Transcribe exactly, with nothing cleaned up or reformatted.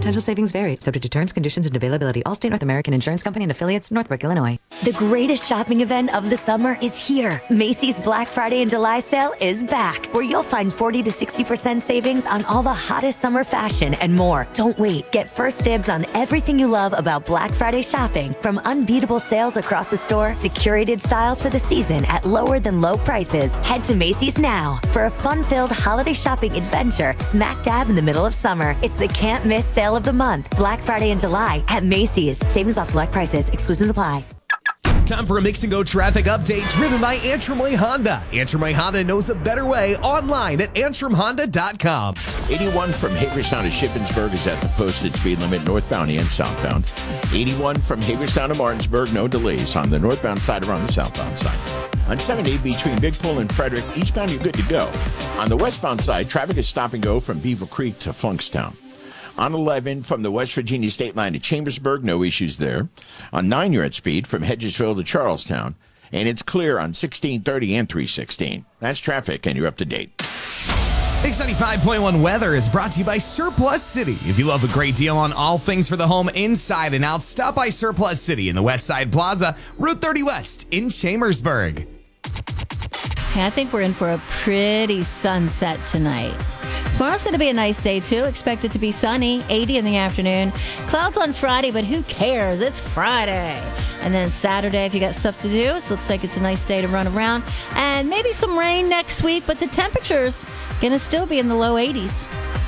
potential savings vary, subject to terms, conditions, and availability. Allstate North American Insurance Company and affiliates, Northbrook, Illinois. The greatest shopping event of the summer is here. Macy's Black Friday and July sale is back, where you'll find forty to sixty percent savings on all the hottest summer fashion and more. Don't wait. Get first dibs on everything you love about Black Friday shopping, from unbeatable sales across the store to curated styles for the season at lower than low prices. Head to Macy's now for a fun-filled holiday shopping adventure smack dab in the middle of summer. It's the can't miss sale of the month, Black Friday and July at Macy's. Savings off select prices. Exclusions apply. Time for a Mix and Go traffic update driven by Antrim Way Honda. Antrim Way Honda knows a better way online at antrim honda dot com. eighty-one from Hagerstown to Shippensburg is at the posted speed limit northbound and southbound. eighty-one from Hagerstown to Martinsburg, no delays on the northbound side or on the southbound side. On seventy between Big Pole and Frederick, eastbound you're good to go. On the westbound side, traffic is stop and go from Beaver Creek to Funkstown. On eleven, from the West Virginia state line to Chambersburg, no issues there. On nine, you're at speed from Hedgesville to Charlestown. And it's clear on sixteen thirty and three sixteen. That's traffic, and you're up to date. Mix ninety-five point one weather is brought to you by Surplus City. If you love a great deal on all things for the home inside and out, stop by Surplus City in the West Side Plaza, Route thirty West in Chambersburg. Yeah, I think we're in for a pretty sunset tonight. Tomorrow's going to be a nice day, too. Expect it to be sunny, eighty in the afternoon. Clouds on Friday, but who cares? It's Friday. And then Saturday, if you got stuff to do, it looks like it's a nice day to run around. And maybe some rain next week, but the temperature's going to still be in the low eighties.